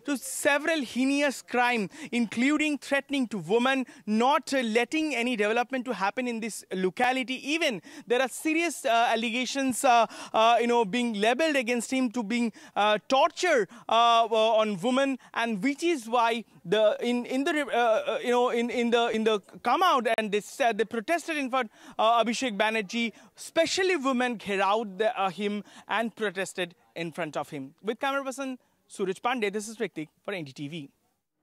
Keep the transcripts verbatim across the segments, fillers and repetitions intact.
to several heinous crimes, including threatening to women, not uh, letting any development to happen in this locality. Even there are serious uh, allegations, uh, uh, you know, being labeled against him to being uh, torture uh, on women, and which is why the in in the uh, you know in in the in the come out and they said they protested in front uh, Abhishek Banerjee, especially women, घेराव the, uh, him and protested in front of him. With camera person Suraj Pandey, this is Ritik for N D T V.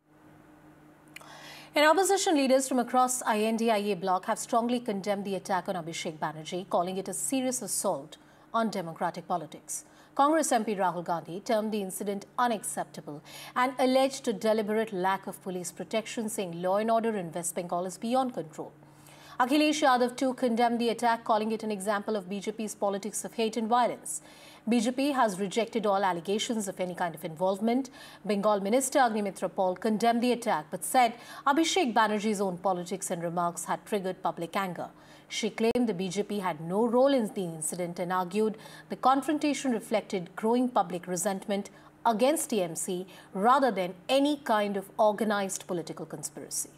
And opposition leaders from across I N D I A bloc have strongly condemned the attack on Abhishek Banerjee, calling it a serious assault on democratic politics. Congress M P Rahul Gandhi termed the incident unacceptable and alleged a deliberate lack of police protection, saying law and order in West Bengal is beyond control. Akhilesh Yadav too condemned the attack, calling it an example of B J P's politics of hate and violence. B J P has rejected all allegations of any kind of involvement. Bengal Minister Agnimitra Paul condemned the attack but said Abhishek Banerjee's own politics and remarks had triggered public anger. She claimed the B J P had no role in the incident and argued the confrontation reflected growing public resentment against T M C rather than any kind of organized political conspiracy.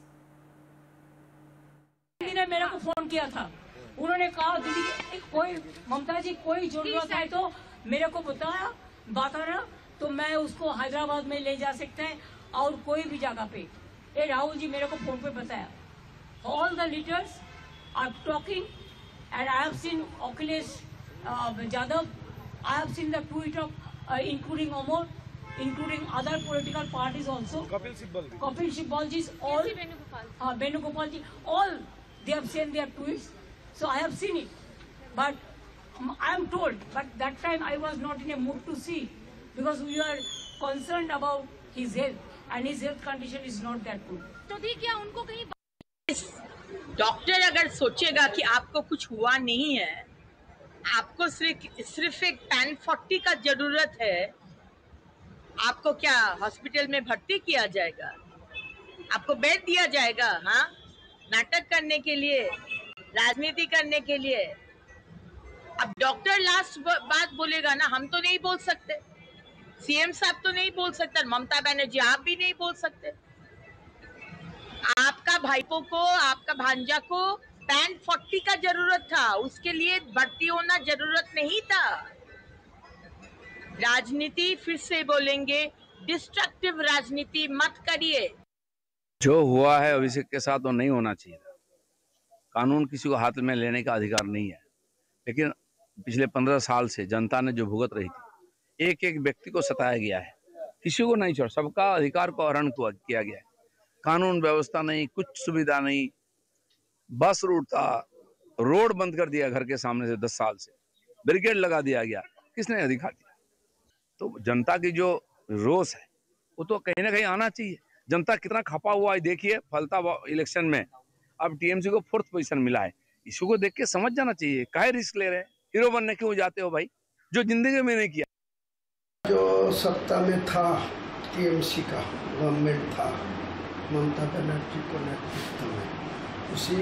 ने मेरे को phone किया था, उन्होंने कहा दीदी कोई ममता जी कोई जरूरत है तो मेरे को बताया बताना तो मैं उसको हैदराबाद में ले जा सकते हैं और कोई भी जगह पे। ये राहुल जी मेरे को फोन पे बताया। All the leaders are talking and I have seen Akhilesh uh, Yadav, I have seen the tweet of uh, including Amol, including other political parties also. Kapil Sibal. Kapil Sibal ji, all. Uh, Venugopal ji, all. They have sent their tweets, so I have seen it. But um, I am told, but that time I was not in a mood to see because we are concerned about his health and his health condition is not that good. तो दी क्या उनको कहीं doctor अगर सोचेगा कि आपको कुछ हुआ नहीं है, आपको सिर्फ सिर्फ एक पैन फोर्टी का जरूरत है, आपको क्या हॉस्पिटल में भर्ती किया जाएगा, आपको बेड दिया जाएगा? हाँ, नाटक करने के लिए, राजनीति करने के लिए। अब डॉक्टर लास्ट बात बोलेगा ना, हम तो नहीं बोल सकते, सीएम साहब तो नहीं बोल सकते, ममता बनर्जी आप भी नहीं बोल सकते। आपका भाईपो को, आपका भांजा को पैन फोर्टी का जरूरत था, उसके लिए भर्ती होना जरूरत नहीं था। राजनीति फिर से बोलेंगे, डिस्ट्रक्टिव राजनीति मत करिए। जो हुआ है अभिषेक के साथ वो नहीं होना चाहिए था। कानून किसी को हाथ में लेने का अधिकार नहीं है, लेकिन पिछले पंद्रह साल से जनता ने जो भुगत रही थी, एक एक व्यक्ति को सताया गया है, किसी को नहीं छोड़, सबका अधिकार को हरण किया गया है। कानून व्यवस्था नहीं, कुछ सुविधा नहीं, बस रूट था, रोड बंद कर दिया घर के सामने से, दस साल से बैरिकेड लगा दिया गया, किसने अधिकार दिया? तो जनता की जो रोष है वो तो कहीं ना कहीं आना चाहिए। जनता कितना खपा हुआ है देखिए, फलता इलेक्शन में अब टीएमसी को फोर्थ पोजीशन मिला है, इसी को देख के समझ जाना चाहिए, काहे रिस्क ले रहे हैं, हीरो बनने क्यों जाते हो भाई, जो जिंदगी में नहीं किया। जो सत्ता में था टीएमसी का गवर्नमेंट था, ममता बनर्जी को नेतृत्व में, उसी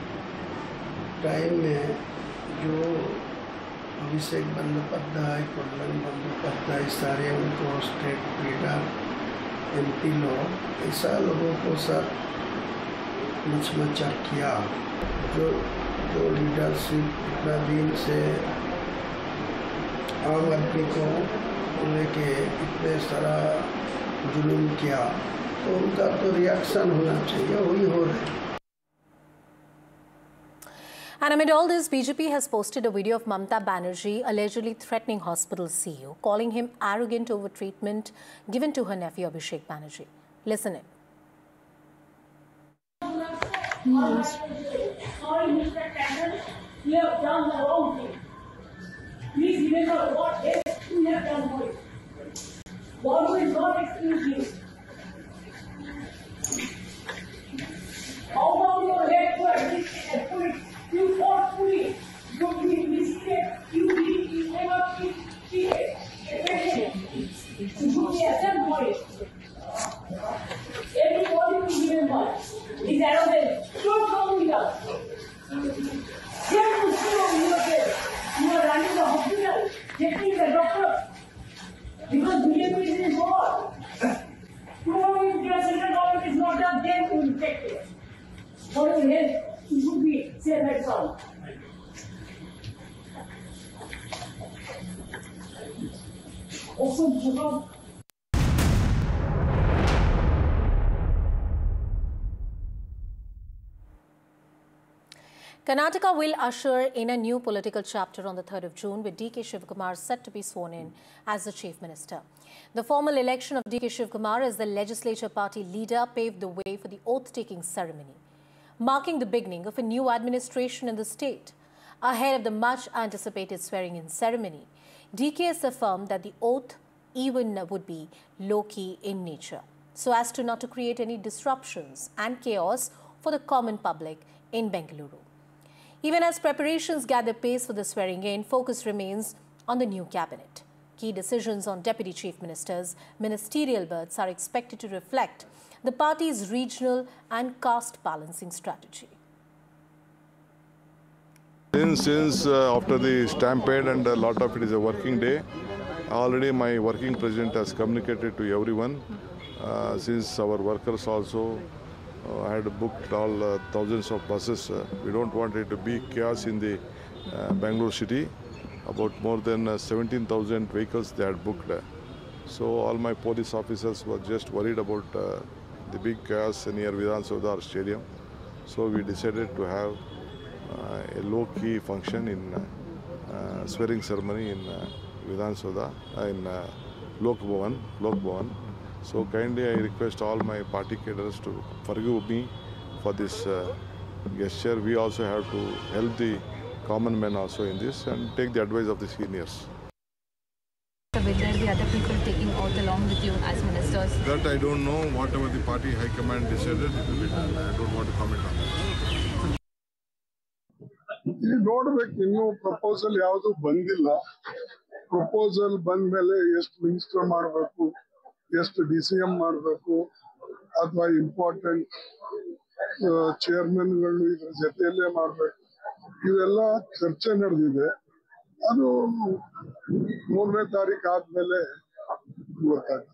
टाइम में जो अभिषेक बंदोपाध्याय, कल्याण बंदोपाध्याय, सारे उनको स्टेट लीडर एमपी लोग, ऐसा लोगों को सर मचमचा किया, जो जो लीडरशिप इतना दिन से आम आदमी को लेके इतने सारा जुल्म किया, तो उनका तो रिएक्शन होना चाहिए, वही हो रहा है। And amid all this, B J P has posted a video of Mamta Banerjee allegedly threatening hospital C E O, calling him arrogant over treatment given to her nephew Abhishek Banerjee. Listen in. Yes. Sorry, Mister Tandon, you have done the wrong thing. Please remember what you have done for it. God will not excuse you. How about your head to admit and you forcefully, you be mistake, you be, you never be cheated. You should be ashamed for it. Everybody will remember. These arrogant, don't come with us. Here to see you again. You are running the hospital, taking the doctor. Because B J P is involved. mental health should be safe at all. Also, Karnataka will usher in a new political chapter on the third of June, with D K Shivakumar set to be sworn in as the Chief Minister. The formal election of D K Shivakumar as the legislature party leader paved the way for the oath-taking ceremony, marking the beginning of a new administration in the state. Ahead of the much-anticipated swearing-in ceremony, D K has affirmed that the oath even would be low-key in nature, so as to not to create any disruptions and chaos for the common public in Bengaluru. Even as preparations gather pace for the swearing-in, focus remains on the new cabinet. Key decisions on deputy chief ministers' ministerial berths are expected to reflect the party's regional and caste balancing strategy. Since, since uh, after the stampede, and a lot of it is a working day, already my working president has communicated to everyone. Uh, since our workers also uh, had booked all uh, thousands of buses, uh, we don't want it to be chaos in the uh, Bangalore city. About more than uh, seventeen thousand vehicles they had booked. Uh, so all my police officers were just worried about uh, the big chaos near Vidhan Saudar Stadium. So we decided to have uh, a low-key function in uh, uh, swearing ceremony in uh, Vidhan Saudar, uh, in uh, Lok Bhavan, Lok Bhavan. So kindly I request all my party cadres to forgive me for this uh, gesture. We also have to help the common men also in this and take the advice of the seniors. Will there be other people taking oath along with you as ministers? That I don't know. Whatever the party high command decided, it will be done. I don't want to comment on that. ಈಗ ನೋಡ್ಬೇಕು, ಇನ್ನೂ proposal ಯಾವುದು ಬಂದಿಲ್ಲ. Proposal ಬಂದ ಮೇಲೆ ಎಷ್ಟು minister ಮಾಡಬೇಕು, ಎಷ್ಟು ಡಿ ಸಿ ಎಂ ಮಾಡಬೇಕು, ಅಥವಾ ಇಂಪಾರ್ಟೆಂಟ್ ಚೇರ್ಮನ್ಗಳು ಇದ್ರ ಜೊತೆಯಲ್ಲೇ ಮಾಡಬೇಕು, ಇವೆಲ್ಲ ಚರ್ಚೆ ನಡೆದಿದೆ. ಅದು ಮೂರನೇ ತಾರೀಕು ಆದ್ಮೇಲೆ ಗೊತ್ತಾಗ್ತದೆ.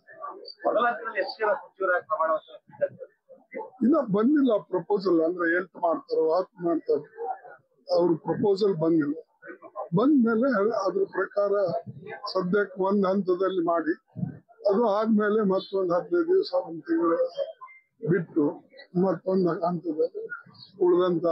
ಇನ್ನ ಬಂದಿಲ್ಲ ಪ್ರಪೋಸಲ್, ಅಂದ್ರೆ ಎಂಟು ಮಾಡ್ತಾರೋ ಹತ್ತು ಮಾಡ್ತಾರೋ, ಅವ್ರ ಪ್ರಪೋಸಲ್ ಬಂದಿಲ್ಲ. ಬಂದ್ಮೇಲೆ ಅದ್ರ ಪ್ರಕಾರ ಸದ್ಯಕ್ಕೆ ಒಂದ್ ಹಂತದಲ್ಲಿ ಮಾಡಿ, ಅದು ಆದ್ಮೇಲೆ ಮತ್ತೊಂದು ಹದಿನೈದು ದಿವಸ ಒಂದು ತಿಂಗಳು ಬಿಟ್ಟು ಮತ್ತೊಂದು ಹಂತದಲ್ಲಿ ಉಳಿದಂತ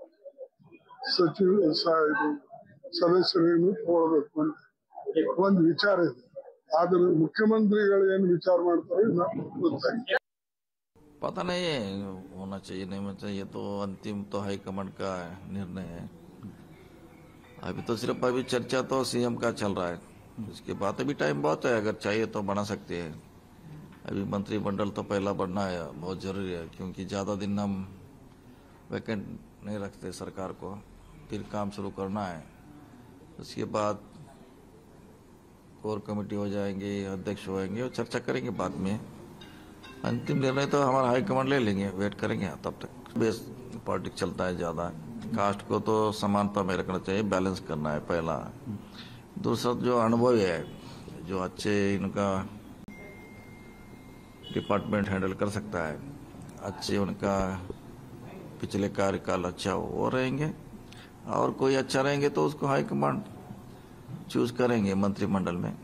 ಸಚಿವ ಸದಸ್ಯರೇನು ತಗೊಳ್ಬೇಕು ಅಂತ ಒಂದು ವಿಚಾರ ಇದೆ. ಆದ್ರೆ ಮುಖ್ಯಮಂತ್ರಿಗಳು ಏನು ವಿಚಾರ ಮಾಡ್ತಾರೆ ಗೊತ್ತಾಗಿದೆ. पता नहीं है, होना चाहिए नहीं होना चाहिए, तो अंतिम तो हाईकमांड का निर्णय है. अभी तो सिर्फ अभी चर्चा तो सीएम का चल रहा है. इसके बाद अभी टाइम बहुत है, अगर चाहिए तो बना सकते हैं. अभी मंत्रिमंडल तो पहला बनना है, बहुत जरूरी है, क्योंकि ज़्यादा दिन हम वैकेंट नहीं रखते सरकार को. फिर काम शुरू करना है. उसके बाद कोर कमेटी हो जाएंगे, अध्यक्ष होंगे और चर्चा करेंगे. बाद में अंतिम निर्णय तो हमारा हाईकमांड ले लेंगे, वेट करेंगे. तब तक बेस पॉलिटिक्स चलता है ज़्यादा. कास्ट को तो समानता में रखना चाहिए, बैलेंस करना है पहला. दूसरा जो अनुभवी है, जो अच्छे इनका डिपार्टमेंट हैंडल कर सकता है, अच्छे उनका पिछले कार्यकाल अच्छा हो, वो रहेंगे. और कोई अच्छा रहेंगे तो उसको हाईकमांड चूज करेंगे मंत्रिमंडल में.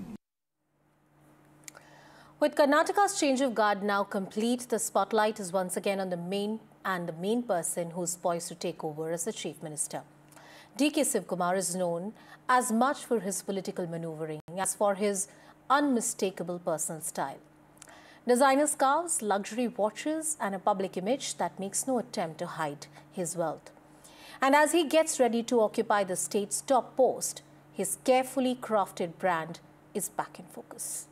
With Karnataka's change of guard now complete, the spotlight is once again on the main and the main person who's poised to take over as the Chief Minister. D K Shivakumar is known as much for his political maneuvering as for his unmistakable personal style. Designer scarves, luxury watches and a public image that makes no attempt to hide his wealth. And as he gets ready to occupy the state's top post, his carefully crafted brand is back in focus.